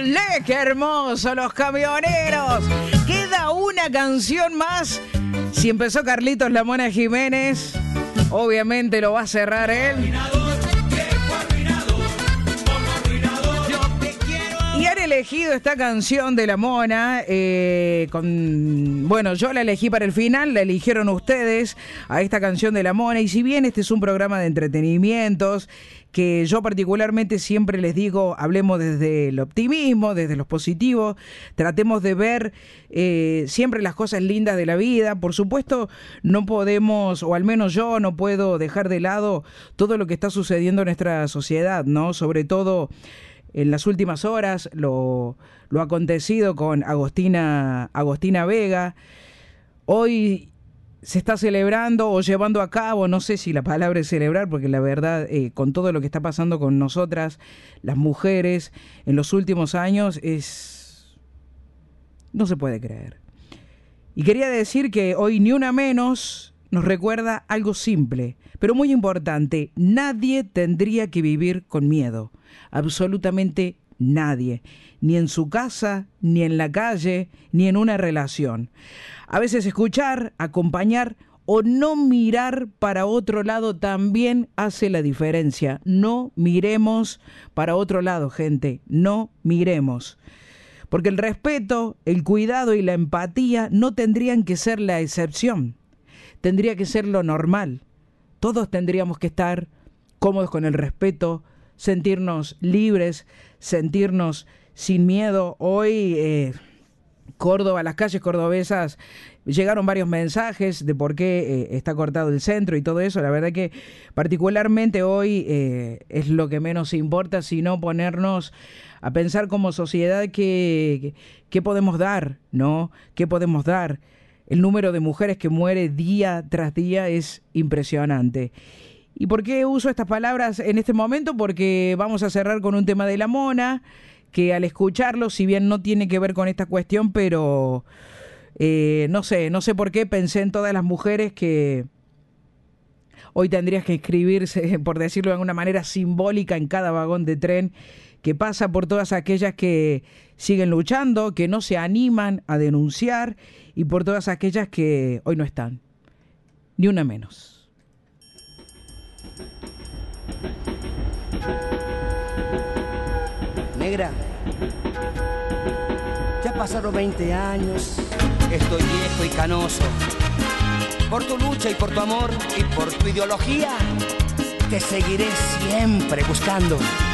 Olé, qué hermoso, Los Camioneros. Queda una canción más. Si empezó Carlitos La Mona Jiménez, obviamente lo va a cerrar él. Y han elegido esta canción de La Mona, bueno, yo la elegí para el final, la eligieron ustedes a esta canción de La Mona. Y si bien este es un programa de entretenimientos, que yo particularmente siempre les digo, hablemos desde el optimismo, desde los positivos, tratemos de ver siempre las cosas lindas de la vida. Por supuesto, no podemos, o al menos yo no puedo dejar de lado todo lo que está sucediendo en nuestra sociedad, ¿no? Sobre todo en las últimas horas, lo acontecido con Agostina Vega. Hoy se está celebrando o llevando a cabo, no sé si la palabra es celebrar, porque la verdad, con todo lo que está pasando con nosotras, las mujeres, en los últimos años, no se puede creer. Y quería decir que hoy Ni Una Menos nos recuerda algo simple, pero muy importante. Nadie tendría que vivir con miedo. Absolutamente nadie. Ni en su casa, ni en la calle, ni en una relación. A veces escuchar, acompañar o no mirar para otro lado también hace la diferencia. No miremos para otro lado, gente. No miremos. Porque el respeto, el cuidado y la empatía no tendrían que ser la excepción. Tendría que ser lo normal. Todos tendríamos que estar cómodos con el respeto, sentirnos libres, sentirnos sin miedo. Hoy, Córdoba, las calles cordobesas, llegaron varios mensajes de por qué está cortado el centro y todo eso. La verdad que particularmente hoy es lo que menos importa, sino ponernos a pensar como sociedad qué podemos dar, ¿no? ¿Qué podemos dar? El número de mujeres que muere día tras día es impresionante. ¿Y por qué uso estas palabras en este momento? Porque vamos a cerrar con un tema de La Mona, que al escucharlo, si bien no tiene que ver con esta cuestión, pero no sé por qué pensé en todas las mujeres que hoy tendrías que inscribirse, por decirlo de alguna manera simbólica, en cada vagón de tren que pasa, por todas aquellas que siguen luchando, que no se animan a denunciar, y por todas aquellas que hoy no están. Ni una menos. Negra, ya pasaron 20 años, estoy viejo y canoso. Por tu lucha y por tu amor y por tu ideología, te seguiré siempre buscando.